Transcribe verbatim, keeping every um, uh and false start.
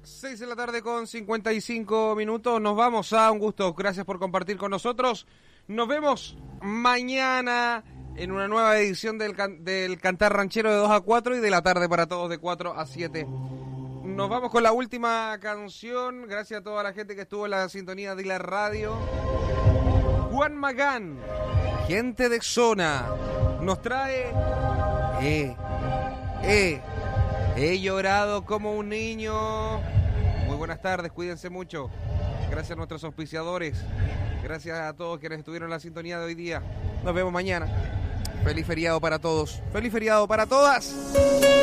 seis de la tarde con cincuenta y cinco minutos. Nos vamos a un gusto. Gracias por compartir con nosotros. Nos vemos mañana en una nueva edición del, can- del Cantar Ranchero de dos a cuatro y de la tarde para todos de cuatro a siete. Nos vamos con la última canción. Gracias a toda la gente que estuvo en la sintonía de la radio. Juan Magán, Gente de Zona, nos trae... Eh, eh, he llorado como un niño. Muy buenas tardes, cuídense mucho. Gracias a nuestros auspiciadores. Gracias a todos quienes estuvieron en la sintonía de hoy día. Nos vemos mañana. Feliz feriado para todos. Feliz feriado para todas.